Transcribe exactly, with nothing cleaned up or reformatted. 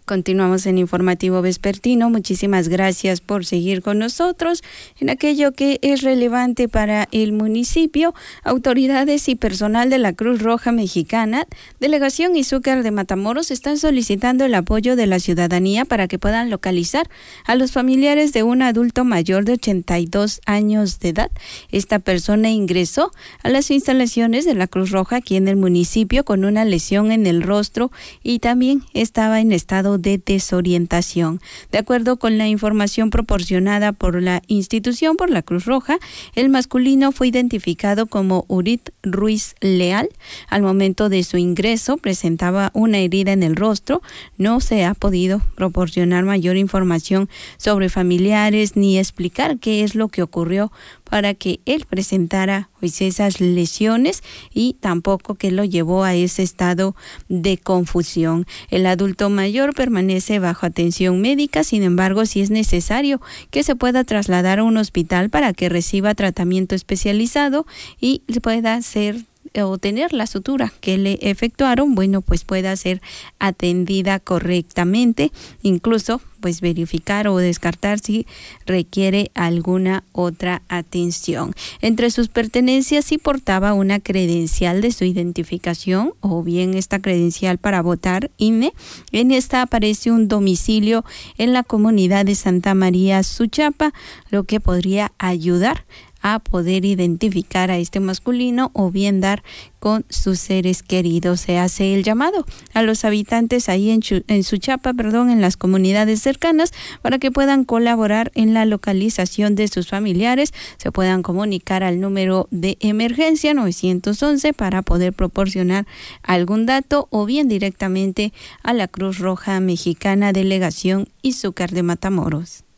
Continuamos en Informativo Vespertino. Muchísimas gracias por seguir con nosotros en aquello que es relevante para el municipio. Autoridades y personal de la Cruz Roja Mexicana, Delegación Izúcar de Matamoros, están solicitando el apoyo de la ciudadanía para que puedan localizar a los familiares de un adulto mayor de ochenta y dos años de edad. Esta persona ingresó a las instalaciones de la Cruz Roja aquí en el municipio con una lesión en el rostro y también estaba en estado de desorientación. De acuerdo con la información proporcionada por la institución, por la Cruz Roja, el masculino fue identificado como Urit Ruiz Leal. Al momento de su ingreso presentaba una herida en el rostro. No se ha podido proporcionar mayor información sobre familiares ni explicar qué es lo que ocurrió para que él presentara pues esas lesiones y tampoco qué lo llevó a ese estado de confusión. El adulto mayor permanece bajo atención médica, sin embargo, si es necesario que se pueda trasladar a un hospital para que reciba tratamiento especializado y pueda ser o tener la sutura que le efectuaron, bueno, pues pueda ser atendida correctamente, incluso pues verificar o descartar si requiere alguna otra atención. Entre sus pertenencias sí portaba una credencial de su identificación o bien esta credencial para votar I N E. En esta aparece un domicilio en la comunidad de Santa María Suchapa, lo que podría ayudar a poder identificar a este masculino o bien dar con sus seres queridos. Se hace el llamado a los habitantes ahí en, Chu, en Suchapa, perdón, en las comunidades cercanas para que puedan colaborar en la localización de sus familiares, se puedan comunicar al número de emergencia nueve once para poder proporcionar algún dato o bien directamente a la Cruz Roja Mexicana Delegación Izúcar de Matamoros.